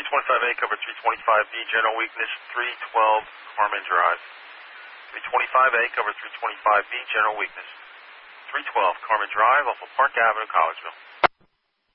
325A, cover 325B, general weakness, 312 Carmen Drive. 325A, cover 325B, general weakness, 312 Carmen Drive off of Park Avenue, Collegeville.